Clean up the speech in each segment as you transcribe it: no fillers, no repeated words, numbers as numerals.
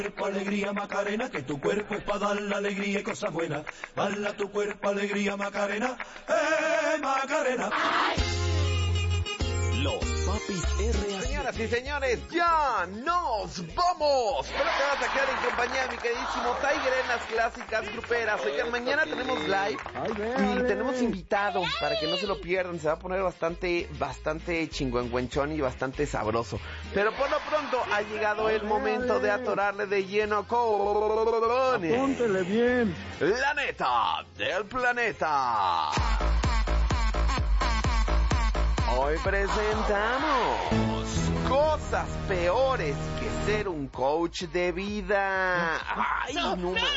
Cuerpo, alegría, Macarena, que tu cuerpo es para dar la alegría y cosas buenas. Dale a tu cuerpo alegría, Macarena, Macarena. Los Papis R.A. Señoras y señores, ya nos vamos. Pero te vas a quedar en compañía de mi queridísimo Tiger en las clásicas gruperas. Oigan, mañana tenemos live y tenemos invitado para que no se lo pierdan. Se va a poner bastante chingüengüenchón y bastante sabroso. Pero por lo pronto ha llegado el momento de atorarle de lleno con... Apúntele bien. La neta del planeta. Hoy presentamos cosas peores que ser un coach de vida. Ay, no manches.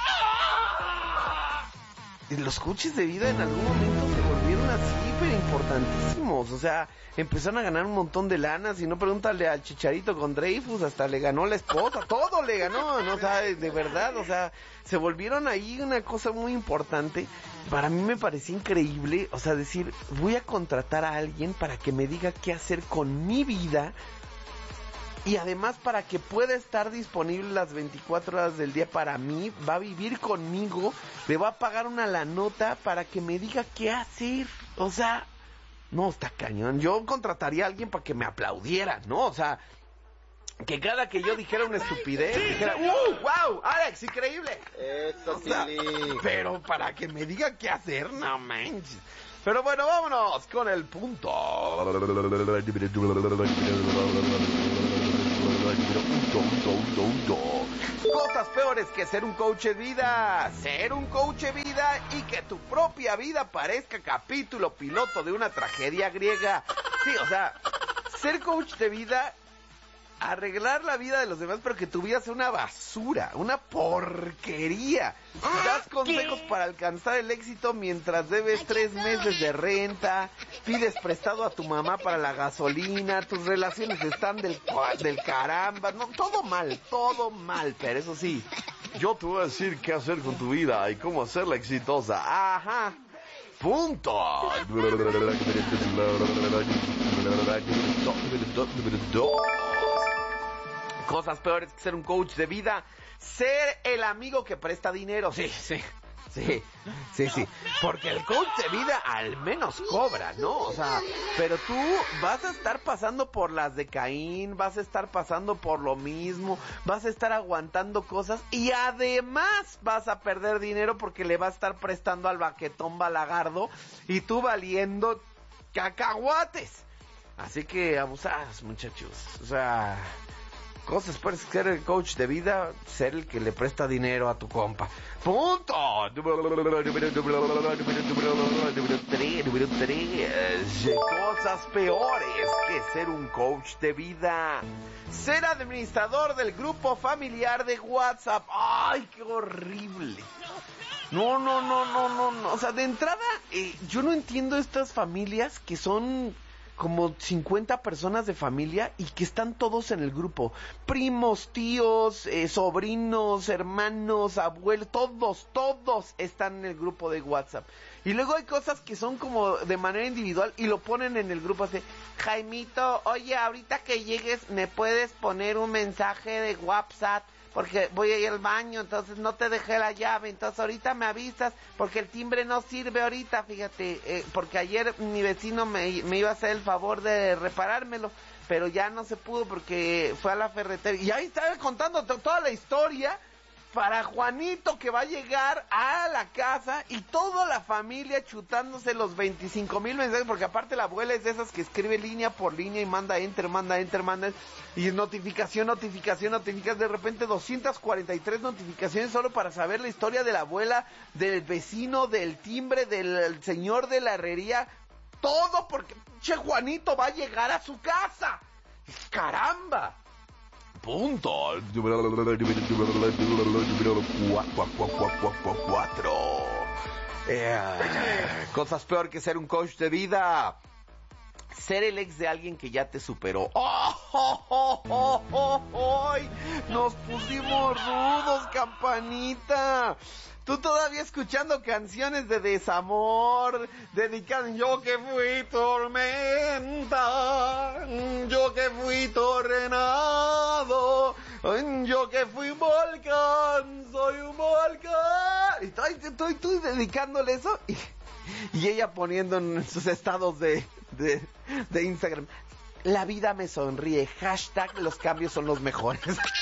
Los coaches de vida en algún momento se volvieron así, pero importantísimos. O sea, empezaron a ganar un montón de lana. Si no, pregúntale al Chicharito con Dreyfus, hasta le ganó la esposa, todo le ganó, ¿no? O sea, de verdad, o sea, se volvieron ahí una cosa muy importante. Para mí me parecía increíble, o sea, decir, voy a contratar a alguien para que me diga qué hacer con mi vida. Y además para que pueda estar disponible las 24 horas del día para mí, va a vivir conmigo, le va a pagar una lanota para que me diga qué hacer. O sea, no, está cañón. Yo contrataría a alguien para que me aplaudiera, ¿no? O sea, que cada que yo dijera una estupidez, dijera, wow, Alex, increíble. Eso, O sea, pero para que me diga qué hacer, no manches. Pero bueno, vámonos con el punto. Cosas peores que ser un coach de vida. Ser un coach de vida y que tu propia vida parezca capítulo piloto de una tragedia griega. Sí, o sea, ser coach de vida, arreglar la vida de los demás, pero que tu vida sea una basura, una porquería. Das consejos para alcanzar el éxito mientras debes 3 meses de renta, pides prestado a tu mamá para la gasolina, tus relaciones están del caramba, no, todo mal, pero eso sí, yo te voy a decir qué hacer con tu vida y cómo hacerla exitosa. Ajá. Punto. Cosas peores que ser un coach de vida. Ser el amigo que presta dinero. Sí. Porque el coach de vida al menos cobra, ¿no? O sea, pero tú vas a estar pasando por las de Caín, vas a estar pasando por lo mismo, vas a estar aguantando cosas y además vas a perder dinero porque le vas a estar prestando al baquetón balagardo y tú valiendo cacahuates. Así que abusados, muchachos. O sea, cosas puedes ser el coach de vida, ser el que le presta dinero a tu compa. Punto. Número 3. Cosas peores que ser un coach de vida. Ser administrador del grupo familiar de WhatsApp. ¡Ay, qué horrible! No. O sea, de entrada, yo no entiendo estas familias que son como 50 personas de familia y que están todos en el grupo. Primos, tíos, sobrinos, hermanos, abuelos, todos están en el grupo de WhatsApp. Y luego hay cosas que son como de manera individual y lo ponen en el grupo así. Jaimito, oye, ahorita que llegues, ¿me puedes poner un mensaje de WhatsApp? Porque voy a ir al baño, entonces no te dejé la llave, entonces ahorita me avisas, porque el timbre no sirve ahorita, fíjate, porque ayer mi vecino me iba a hacer el favor de reparármelo, pero ya no se pudo porque fue a la ferretería. Y ahí estaba contando toda la historia para Juanito, que va a llegar a la casa y toda la familia chutándose los 25,000 mensajes, porque aparte la abuela es de esas que escribe línea por línea y manda enter, y notificación, de repente 243 notificaciones solo para saber la historia de la abuela, del vecino, del timbre, del señor de la herrería, todo porque che Juanito va a llegar a su casa. ¡Caramba! Punto. Cosas peor que ser un coach de vida. Ser el ex de alguien que ya te superó. Nos pusimos rudos, campanita. Tú todavía escuchando canciones de desamor, dedicadas, yo que fui tormenta, yo que fui tornado, Yo que fui un volcán, soy un volcán. Y estoy dedicándole eso y ella poniendo en sus estados de Instagram: la vida me sonríe, hashtag los cambios son los mejores.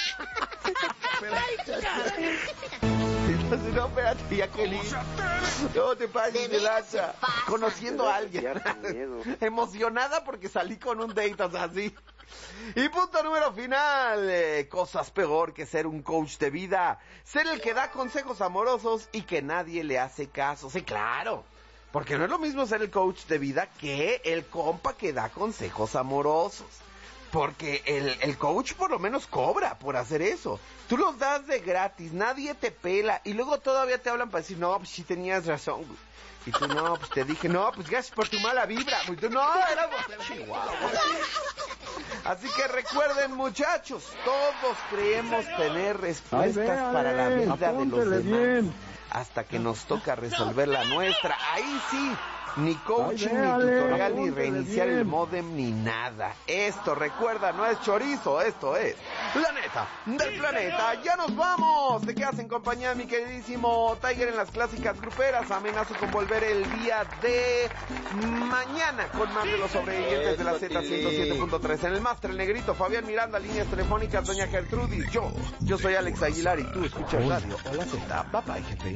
Entonces, no, espérate, Jacqueline. No te pases de lanza. Conociendo a alguien. Emocionada porque salí con un date, o sea, así. Y punto número final. Cosas peor que ser un coach de vida. Ser el que da consejos amorosos y que nadie le hace caso. Sí, claro. Porque no es lo mismo ser el coach de vida que el compa que da consejos amorosos. Porque el coach por lo menos cobra por hacer eso. Tú los das de gratis, nadie te pela. Y luego todavía te hablan para decir: no, pues sí tenías razón. Y tú: no, pues te dije, no, pues gracias por tu mala vibra. Y tú: no, éramos igual. Así que recuerden, muchachos, todos creemos tener respuestas para la vida de los demás. Bien. Hasta que nos toca resolver la nuestra. Ahí sí. Ni coaching, ni tutorial, ni reiniciar el módem, ni nada. Esto, recuerda, no es chorizo, esto es la neta del planeta. ¡Ya nos vamos! Te quedas en compañía de mi queridísimo Tiger en las clásicas gruperas. Amenazo con volver el día de mañana con más de los sobrevivientes de la Z107.3. En el máster, el negrito Fabián Miranda, líneas telefónicas, doña Gertrudis. Yo soy Alex Aguilar y tú escuchas radio. Hola Z, bye bye, jefe.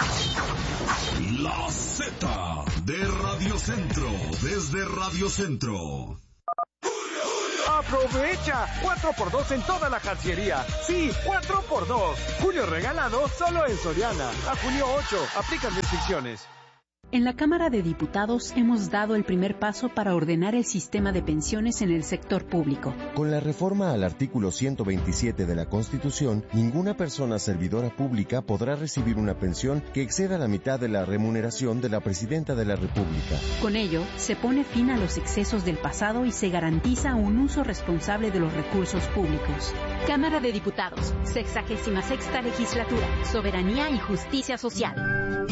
La Z de Radio Centro, desde Radio Centro. ¡Aprovecha! 4x2 en toda la jarciería. Sí, 4x2. Julio regalado solo en Soriana. A junio 8. Aplican restricciones. En la Cámara de Diputados hemos dado el primer paso para ordenar el sistema de pensiones en el sector público. Con la reforma al artículo 127 de la Constitución, ninguna persona servidora pública podrá recibir una pensión que exceda la mitad de la remuneración de la Presidenta de la República. Con ello, se pone fin a los excesos del pasado y se garantiza un uso responsable de los recursos públicos. Cámara de Diputados, 66ª Legislatura, Soberanía y Justicia Social.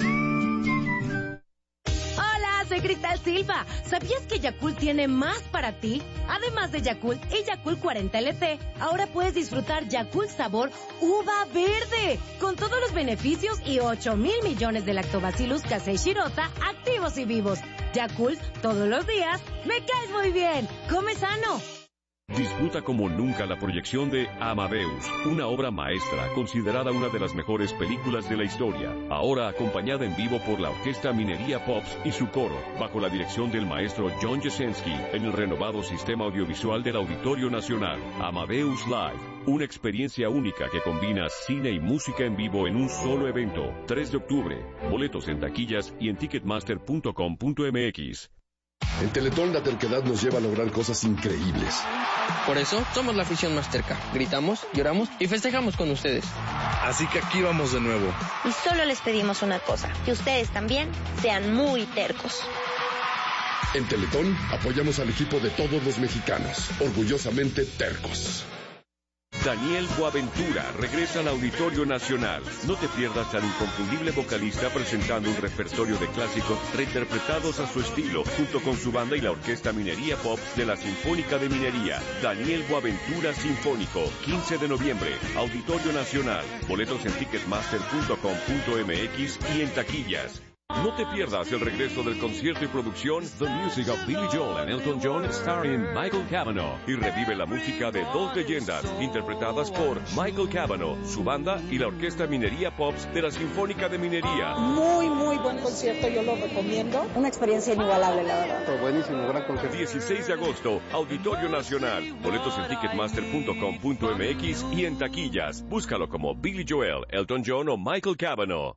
Soy Cristal Silva. ¿Sabías que Yakult tiene más para ti? Además de Yakult y Yakult 40 LT, ahora puedes disfrutar Yakult sabor uva verde, con todos los beneficios y 8,000 millones de lactobacillus casei shirota activos y vivos. Yakult, todos los días, me caes muy bien. Come sano. Disfruta como nunca la proyección de Amadeus, una obra maestra considerada una de las mejores películas de la historia, ahora acompañada en vivo por la Orquesta Minería Pops y su coro, bajo la dirección del maestro John Jasenski, en el renovado sistema audiovisual del Auditorio Nacional. Amadeus Live, una experiencia única que combina cine y música en vivo en un solo evento. 3 de octubre, boletos en taquillas y en ticketmaster.com.mx. En Teletón la terquedad nos lleva a lograr cosas increíbles. Por eso somos la afición más terca. Gritamos, lloramos y festejamos con ustedes. Así que aquí vamos de nuevo. Y solo les pedimos una cosa, que ustedes también sean muy tercos. En Teletón apoyamos al equipo de todos los mexicanos, orgullosamente tercos. Daniel Boaventura regresa al Auditorio Nacional. No te pierdas al inconfundible vocalista presentando un repertorio de clásicos reinterpretados a su estilo, junto con su banda y la Orquesta Minería Pop de la Sinfónica de Minería. Daniel Boaventura Sinfónico, 15 de noviembre, Auditorio Nacional. Boletos en ticketmaster.com.mx y en taquillas. No te pierdas el regreso del concierto y producción The Music of Billy Joel and Elton John starring Michael Cavanaugh, y revive la música de dos leyendas interpretadas por Michael Cavanaugh, su banda y la Orquesta Minería Pops de la Sinfónica de Minería. Muy buen concierto, yo lo recomiendo. Una experiencia inigualable, la verdad. Pero buenísimo, gran concierto. 16 de agosto, Auditorio Nacional. Boletos en ticketmaster.com.mx y en taquillas. Búscalo como Billy Joel, Elton John o Michael Cavanaugh.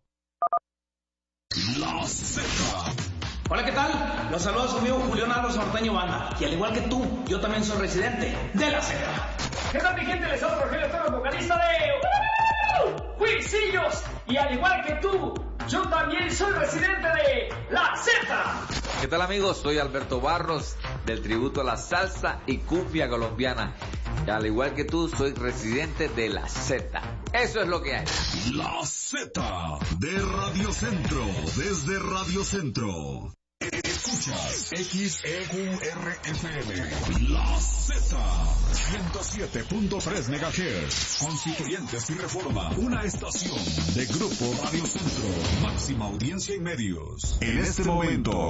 La Z. Hola, ¿qué tal? Los saluda su amigo Julián Álvarez Norteño Banda. Y al igual que tú, yo también soy residente de la Z. ¿Qué tal, mi gente? Les hablo Rogelio Torres, vocalista de Huisillos. Y al igual que tú, yo también soy residente de la Z. ¿Qué tal, amigos? Soy Alberto Barros, del tributo a la salsa y cumbia colombiana. Y al igual que tú, soy residente de la Z. Eso es lo que hay. La Z de Radio Centro, desde Radio Centro. Escucha Escuchas XEQRFM, La Z, 107.3 MHz, Constituyentes y Reforma, una estación de Grupo Radio Centro, máxima audiencia y medios. En este momento,